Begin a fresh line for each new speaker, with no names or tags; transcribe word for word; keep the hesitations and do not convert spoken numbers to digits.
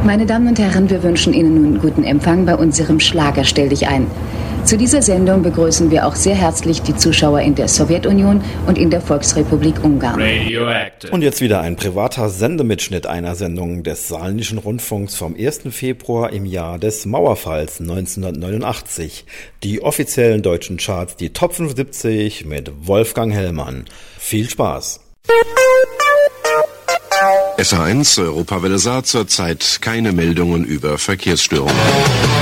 Meine Damen und Herren, wir wünschen Ihnen nun guten Empfang bei unserem Schlager Stell dich ein. Zu dieser Sendung begrüßen wir auch sehr herzlich die Zuschauer in der Sowjetunion und in der Volksrepublik Ungarn.
Und jetzt wieder ein privater Sendemitschnitt einer Sendung des Saarländischen Rundfunks vom ersten Februar im Jahr des Mauerfalls neunzehnhundertneunundachtzig. Die offiziellen deutschen Charts, die Top fünfundsiebzig mit Wolfgang Hellmann. Viel Spaß!
S H eins Europawelle Saar, zurzeit keine Meldungen über Verkehrsstörungen.